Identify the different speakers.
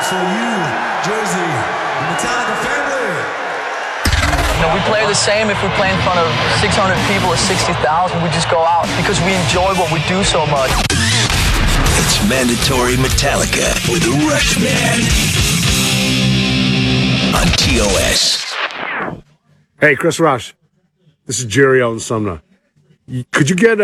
Speaker 1: for you, Jersey, the Metallica family.
Speaker 2: We play the same if we play in front of 600 people or 60,000. We just go out because we enjoy what we do so much.
Speaker 3: It's mandatory Metallica with Rushman on TOS.
Speaker 4: Hey, Chris Rush. This is Jerry out in Sumner. Could you get